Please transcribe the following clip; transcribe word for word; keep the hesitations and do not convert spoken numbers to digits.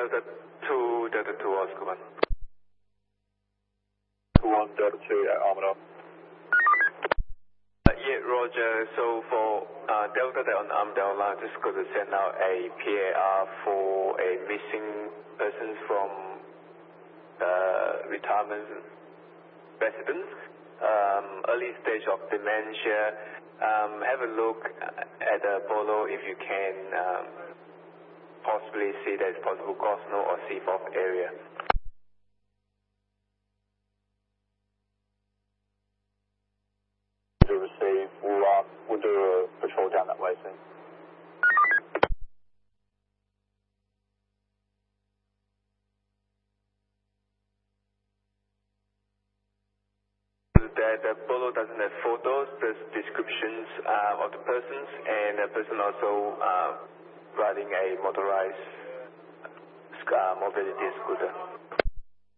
Delta two, Delta two, Oscar one. one, Delta two at Armadale. Uh, yeah, Roger. So for uh, Delta on Armadale line, just going to send out a P A R for a missing persons from uh, retirement residence, um, early stage of dementia. Um, have a look at the Polo if you can um, possibly see that it's possible Gosnell or Seaforth area. To receive, we'll, uh, we'll do a patrol down that way soon. That the Polo doesn't have photos, there's descriptions uh, of the persons, and the person also uh, riding a motorized uh, mobility scooter.